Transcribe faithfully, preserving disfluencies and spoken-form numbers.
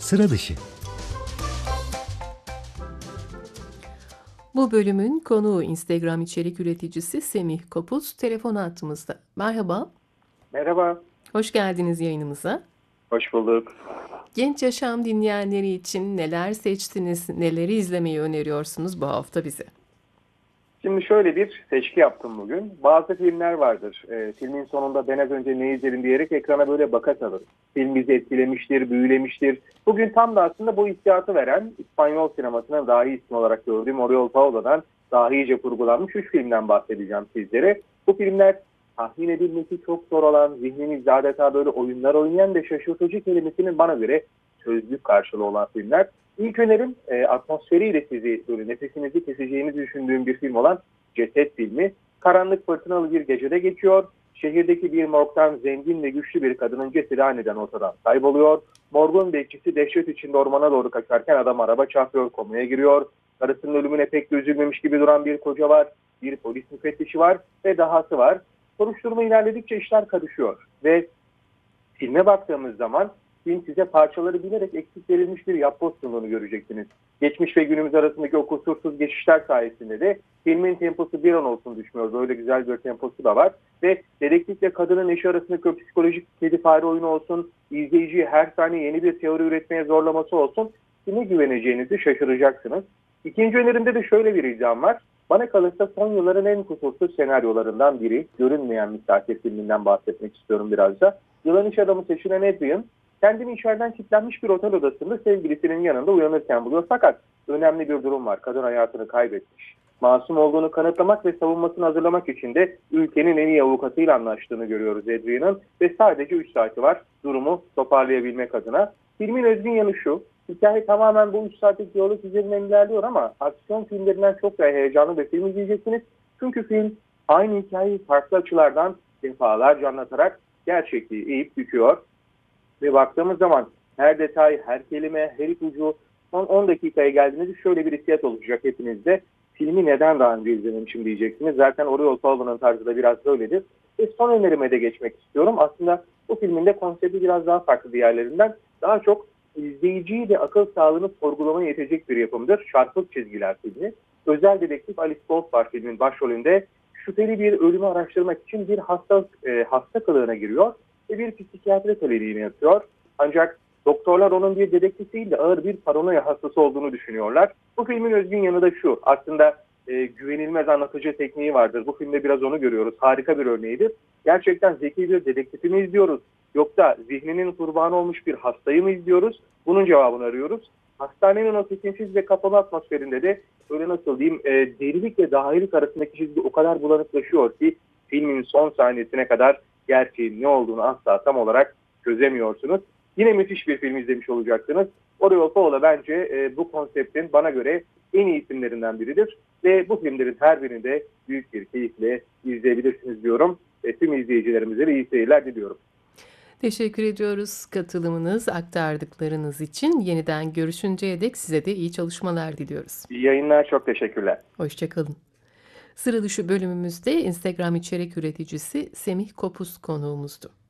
Sıra dışı. Bu bölümün konuğu Instagram içerik üreticisi Semih Kopuz telefon hattımızda. Merhaba, Merhaba, hoş geldiniz yayınımıza. hoş bulduk. Genç Yaşam dinleyenleri için neler seçtiniz, neleri izlemeyi öneriyorsunuz bu hafta bize? Şimdi şöyle bir seçki yaptım bugün. Bazı filmler vardır. E, filmin sonunda ben az önce ne izledim diyerek ekrana böyle baka kalır. Film bizi etkilemiştir, büyülemiştir. Bugün tam da aslında bu hissiyatı veren İspanyol sinemasının dahi ismi olarak gördüğüm Oriol Paulo'dan dahice kurgulanmış üç filmden bahsedeceğim sizlere. Bu filmler tahmin edilmesi çok zor olan, zihnimizde adeta böyle oyunlar oynayan ve şaşırtıcı kelimesinin bana göre sözlük karşılığı olan filmler. İlk önerim e, atmosferiyle sizi böyle nefesinizi keseceğini düşündüğüm bir film olan Ceset filmi. Karanlık fırtınalı bir gecede geçiyor. Şehirdeki bir morgdan zengin ve güçlü bir kadının cesedi aniden ortadan kayboluyor. Morgun bekçisi dehşet içinde ormana doğru kaçarken adam araba çarpıyor, komaya giriyor. Karısının ölümüne pek de üzülmemiş gibi duran bir koca var. Bir polis müfettişi var ve dahası var. Soruşturma ilerledikçe işler karışıyor ve filme baktığımız zaman film size parçaları bilerek eksik verilmiş bir yapboz sunduğunu göreceksiniz. Geçmiş ve günümüz arasındaki o kusursuz geçişler sayesinde de filmin temposu bir an olsun düşmüyor. Böyle güzel bir temposu da var. Ve dedektifle kadının eşi arasındaki o psikolojik kedi fare oyunu olsun, izleyiciyi her saniye yeni bir teori üretmeye zorlaması olsun, kime güveneceğinizi şaşıracaksınız. İkinci önerimde de şöyle bir iddiam var. Bana kalırsa son yılların en kusursuz senaryolarından biri, Görünmeyen Misafir filminden bahsetmek istiyorum biraz da. Yılan iş adamı seçilen Adrian, kendini içeriden kilitlenmiş bir otel odasında sevgilisinin yanında uyanırken buluyor. Fakat önemli bir durum var. Kadın hayatını kaybetmiş. Masum olduğunu kanıtlamak ve savunmasını hazırlamak için de ülkenin en iyi avukatıyla anlaştığını görüyoruz Adrian'ın. Ve sadece üç saati var durumu toparlayabilmek adına. Filmin özgün yanı şu. Hikaye tamamen bu üç saatlik diyalog üzerinden ilerliyor ama aksiyon filmlerinden çok daha heyecanlı bir film izleyeceksiniz. Çünkü film aynı hikayeyi farklı açılardan defalarca anlatarak gerçekliği eğip büküyor. Ve baktığımız zaman her detay, her kelime, her ipucu son on dakikaya geldiğinizde şöyle bir hissiyat olacak hepinizde. Filmi neden daha önce izlememişim diyeceksiniz. Zaten Oriol Paulo'nun tarzı da biraz böyledir. Ve son önerime de geçmek istiyorum. Aslında bu filmin de konsepti biraz daha farklı diğerlerinden. Daha çok izleyiciyi de akıl sağlığını sorgulamaya yetecek bir yapımdır. Çarpık Çizgiler filmi. Özel dedektif Alice Gold var filmin başrolünde. Şüpheli bir ölümü araştırmak için bir hasta, e, hasta kılığına giriyor ve bir psikiyatri kliniğine yatıyor. Ancak doktorlar onun bir dedektif değil de ağır bir paranoya hastası olduğunu düşünüyorlar. Bu filmin özgün yanı da şu. Aslında e, güvenilmez anlatıcı tekniği vardır. Bu filmde biraz onu görüyoruz. Harika bir örneğidir. Gerçekten zeki bir dedektifi mi izliyoruz? Yoksa zihninin kurbanı olmuş bir hastayı mı izliyoruz? Bunun cevabını arıyoruz. Hastanenin o kesinsiz ve kapalı atmosferinde de öyle nasıl diyeyim e, delilik ve dahilik arasındaki çizgi o kadar bulanıklaşıyor ki filmin son saniyesine kadar gerçeğin ne olduğunu asla tam olarak çözemiyorsunuz. Yine müthiş bir film izlemiş olacaksınız. Oriol Paulo bence e, bu konseptin bana göre en iyi isimlerinden biridir. Ve bu filmlerin her birini de büyük bir keyifle izleyebilirsiniz diyorum. E, tüm izleyicilerimize de iyi seyirler diliyorum. Teşekkür ediyoruz katılımınız, aktardıklarınız için. Yeniden görüşünceye dek size de iyi çalışmalar diliyoruz. İyi yayınlar, çok teşekkürler. Hoşçakalın. Sıra dışı bölümümüzde Instagram içerik üreticisi Semih Kopuz konuğumuzdu.